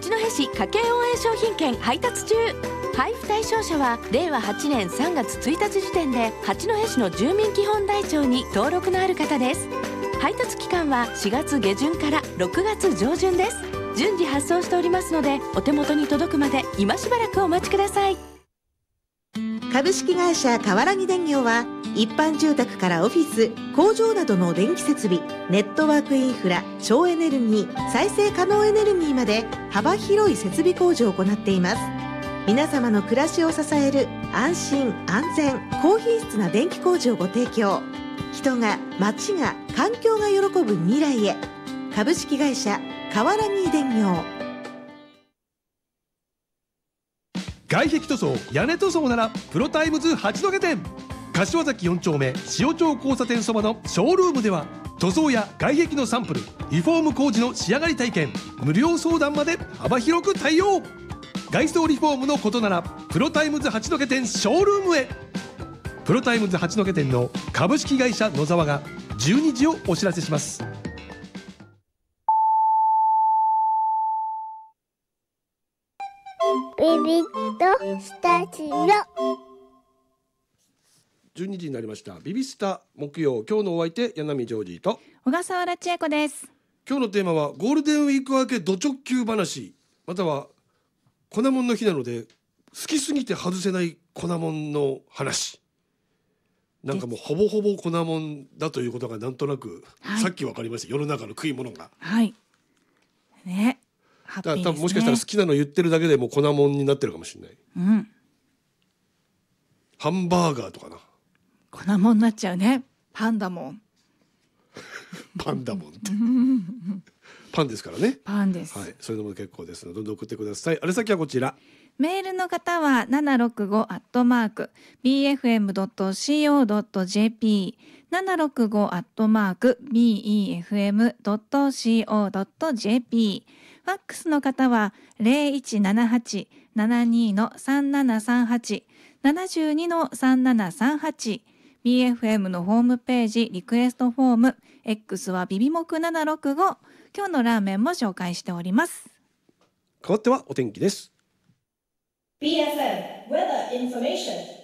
八戸市家計応援商品券配達中。配布対象者は令和8年3月1日時点で八戸市の住民基本台帳に登録のある方です。配達期間は4月下旬から6月上旬です。順次発送しておりますので、お手元に届くまで今しばらくお待ちください。 株式会社川原木電業は、一般住宅からオフィス、工場などの電気設備、ネットワークインフラ、省エネルギー、再生可能エネルギーまで幅広い設備工事を行っています。皆様の暮らしを支える安心安全高品質な電気工事をご提供。人が街が環境が喜ぶ未来へ。株式会社川原木電業。 外壁塗装屋根塗装ならプロタイムズ八戸店。柏崎4丁目塩町交差点そばのショールームでは、塗装や外壁のサンプル、リフォーム工事の仕上がり体験、無料相談まで幅広く対応。外装リフォームのことならプロタイムズ八戸店ショールームへ。プロタイムズ八戸店の株式会社野沢が12時をお知らせします。 ビビッとスタジオ 12時になりました。ビビスタ木曜、今日のお相手柳ジョージと小笠原千恵子です。 今日のテーマはゴールデンウィーク明けド直球話、または粉もんの日なので好きすぎて外せない粉もんの話。なんかもうほぼほぼ粉もんだということがなんとなく、さっき分かりました。世の中の食い物がはいね、ハッピーですね。 多分もしかしたら好きなの言ってるだけでもう粉もんになってるかもしれない、 うん、 ハンバーガーとかな、 粉もんになっちゃうね。パンダもんパンダもんってパンですからね。 パンです、 はい、それでも結構ですのでどんどん送ってください。あれ先はこちら。 メールの方は765@bfm.co.jp 765@befm.co.jp ファックスの方は 0178-72-3738 72-3738 BFM のホームページリクエストフォーム X はビビモク765。今日のラーメンも紹介しております。 変わってはお天気です。 BFM Weather Information